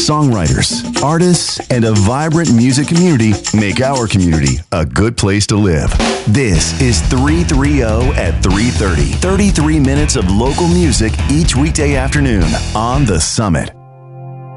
songwriters, artists, and a vibrant music community make our community a good place to live. This is 330 at 3:30. 33 minutes of local music each weekday afternoon on The Summit.